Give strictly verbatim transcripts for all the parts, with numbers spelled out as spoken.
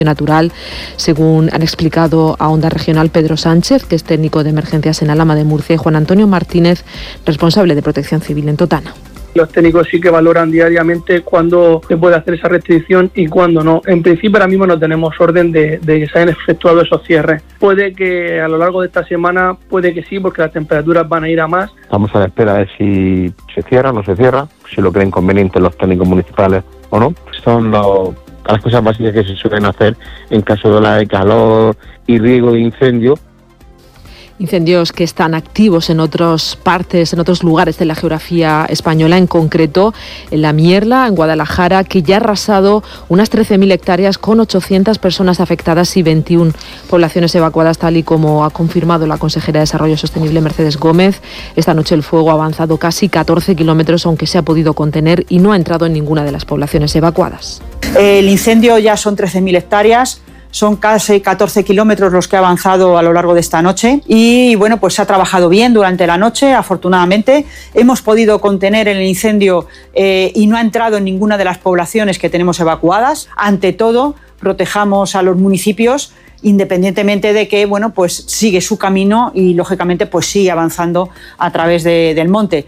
natural, según han explicado a Onda Regional Pedro Sánchez, que es técnico de emergencias en Alhama de Murcia, y Juan Antonio Martínez, responsable de Protección Civil en Totana. Los técnicos sí que valoran diariamente cuándo se puede hacer esa restricción y cuándo no. En principio ahora mismo no tenemos orden de, de que se hayan efectuado esos cierres. Puede que a lo largo de esta semana, puede que sí, porque las temperaturas van a ir a más. Estamos a la espera de si se cierra o no se cierra, si lo creen conveniente los técnicos municipales o no. Son los... a las cosas básicas que se suelen hacer en caso de ola de calor y riesgo de incendio. Incendios que están activos en otras partes, en otros lugares de la geografía española, en concreto en La Mierla, en Guadalajara, que ya ha arrasado unas trece mil hectáreas con ochocientas personas afectadas y veintiuna poblaciones evacuadas, tal y como ha confirmado la consejera de Desarrollo Sostenible, Mercedes Gómez. Esta noche el fuego ha avanzado casi catorce kilómetros, aunque se ha podido contener y no ha entrado en ninguna de las poblaciones evacuadas. El incendio ya son trece mil hectáreas. Son casi catorce kilómetros los que ha avanzado a lo largo de esta noche y bueno, pues se ha trabajado bien durante la noche, afortunadamente. Hemos podido contener el incendio eh, y no ha entrado en ninguna de las poblaciones que tenemos evacuadas. Ante todo, protejamos a los municipios independientemente de que bueno, pues sigue su camino y lógicamente pues sigue avanzando a través de, del monte.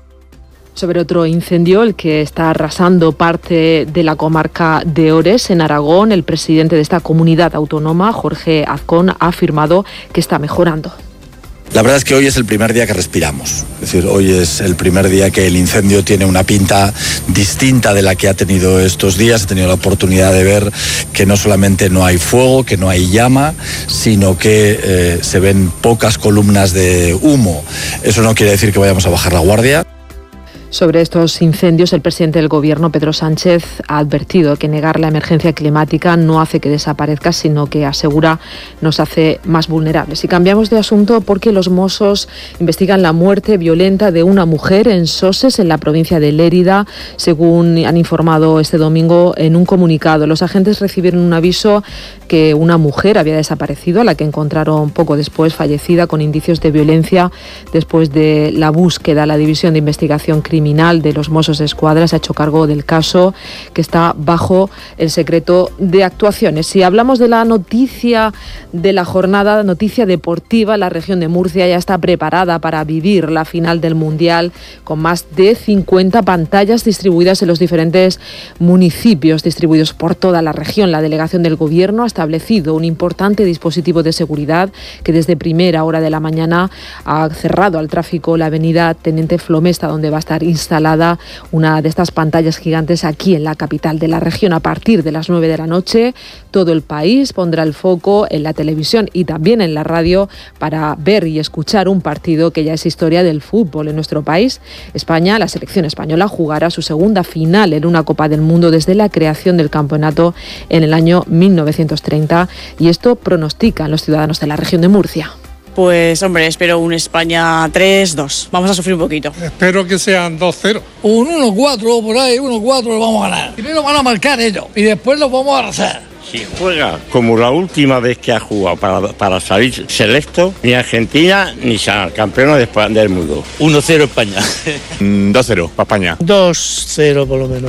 Sobre otro incendio, el que está arrasando parte de la comarca de Ores, en Aragón, el presidente de esta comunidad autónoma, Jorge Azcón, ha afirmado que está mejorando. La verdad es que hoy es el primer día que respiramos, es decir, hoy es el primer día que el incendio tiene una pinta distinta de la que ha tenido estos días. He tenido la oportunidad de ver que no solamente no hay fuego, que no hay llama, sino que eh, se ven pocas columnas de humo. Eso no quiere decir que vayamos a bajar la guardia. Sobre estos incendios, el presidente del Gobierno, Pedro Sánchez, ha advertido que negar la emergencia climática no hace que desaparezca, sino que, asegura, nos hace más vulnerables. Y cambiamos de asunto porque los Mossos investigan la muerte violenta de una mujer en Soses, en la provincia de Lérida, según han informado este domingo en un comunicado. Los agentes recibieron un aviso que una mujer había desaparecido, a la que encontraron poco después fallecida con indicios de violencia. Después de la búsqueda, la División de Investigación Criminal de los Mossos d'Esquadra se ha hecho cargo del caso, que está bajo el secreto de actuaciones. Si hablamos de la noticia de la jornada, noticia deportiva, la región de Murcia ya está preparada para vivir la final del Mundial, con más de cincuenta pantallas distribuidas en los diferentes municipios distribuidos por toda la región. La delegación del Gobierno ha establecido un importante dispositivo de seguridad que desde primera hora de la mañana ha cerrado al tráfico la avenida Teniente Flomesta, donde va a estar instalada una de estas pantallas gigantes aquí en la capital de la región. A partir de las nueve de la noche, todo el país pondrá el foco en la televisión y también en la radio para ver y escuchar un partido que ya es historia del fútbol en nuestro país. España, la selección española, jugará su segunda final en una Copa del Mundo desde la creación del campeonato en el año mil novecientos treinta, y esto pronostican los ciudadanos de la región de Murcia. Pues hombre, espero un España tres dos. Vamos a sufrir un poquito. Espero que sean dos cero. Un uno cuatro por ahí, uno cuatro lo vamos a ganar. Primero van a marcar ellos y después los vamos a arrasar. Si juega como la última vez que ha jugado para, para salir selecto, ni Argentina ni será campeón después del mundo. uno cero España. dos cero para España. dos cero por lo menos.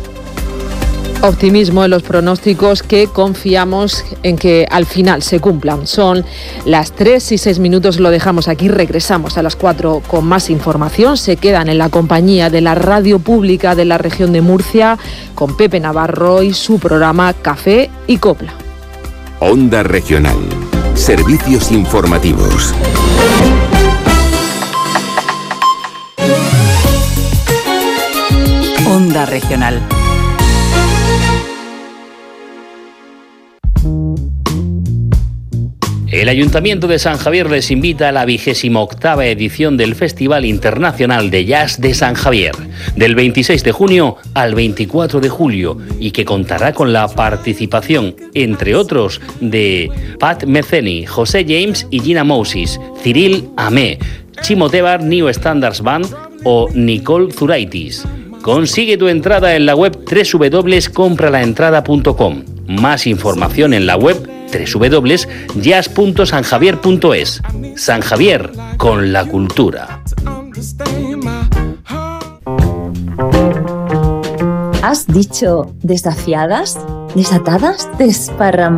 Optimismo en los pronósticos que confiamos en que al final se cumplan. Son las tres y seis minutos, lo dejamos aquí, regresamos a las cuatro con más información. Se quedan en la compañía de la radio pública de la región de Murcia con Pepe Navarro y su programa Café y Copla. Onda Regional. Servicios informativos. Onda Regional. El Ayuntamiento de San Javier les invita a la vigésima octava edición del Festival Internacional de Jazz de San Javier, del veintiséis de junio al veinticuatro de julio, y que contará con la participación, entre otros, de Pat Metheny, José James y Gina Moses, Cyril Amé, Chimo Tebar New Standards Band o Nicole Zuraitis. Consigue tu entrada en la web doble u doble u doble u punto compra la entrada punto com. Más información en la web doble u doble u doble u punto jazz punto san javier punto es. San Javier, con la cultura. ¿Has dicho desafiadas? desatadas, desparramadas.